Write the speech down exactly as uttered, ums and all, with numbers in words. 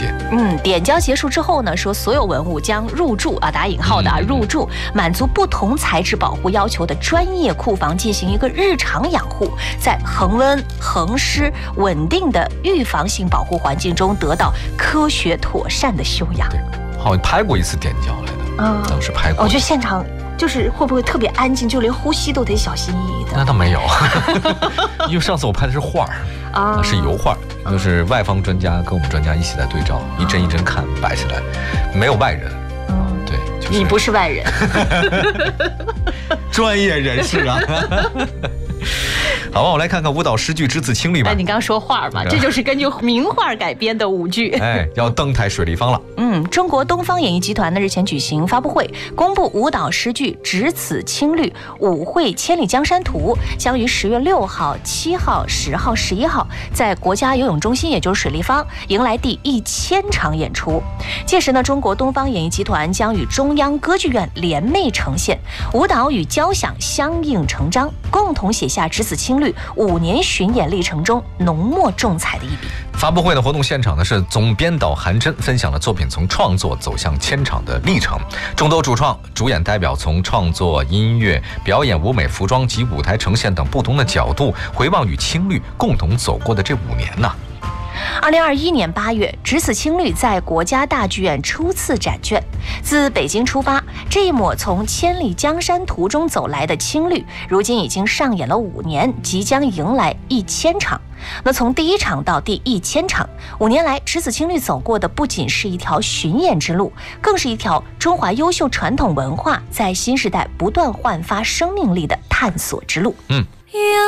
节。 嗯，点交结束之后呢，说所有文物将入驻啊，打引号的啊，入驻满足不同材质保护要求的专业库房进行一个日常养护，在恒温、恒湿、稳定的预防性保护环境中得到科学妥善的修养。 对，好像拍过一次点交来的，嗯，当时拍过。 我觉得现场就是会不会特别安静，就连呼吸都得小心翼翼的？ 那倒没有，因为上次我拍的是画儿。啊，是油画，就是外方专家跟我们专家一起在对照，一帧一帧看摆起来，没有外人。嗯，对，就是、 你不是外人， 专业人士啊。好吧，我来看看舞蹈诗句《只此青绿》吧。 哎，你刚刚说画嘛，这就是根据名画改编的舞剧。 哎，要登台水立方了。 嗯，中国东方演艺集团呢日前举行发布会，公布舞蹈诗剧《只此青绿》舞会《千里江山图》将于十月六号、七号、十号、十一号在国家游泳中心，也就是水立方，迎来第一千场演出。届时呢，中国东方演艺集团将与中央歌剧院联袂呈现，舞蹈与交响相映成章，共同写下《只此青绿》五年巡演历程中浓墨重彩的一笔。 发布会的活动现场呢，是总编导韩真分享了作品从创作走向千场的历程。众多主创、主演代表从创作、音乐、表演、舞美、服装及舞台呈现等不同的角度，回望与青绿共同走过的这五年呐。 二零二一年八月，《只此青绿》在国家大剧院初次展卷。自北京出发，这一抹从《千里江山图》中走来的青绿，如今已经上演了五年，即将迎来一千场。那从第一场到第一千场，五年来，《只此青绿》走过的不仅是一条巡演之路，更是一条中华优秀传统文化在新时代不断焕发生命力的探索之路。 嗯。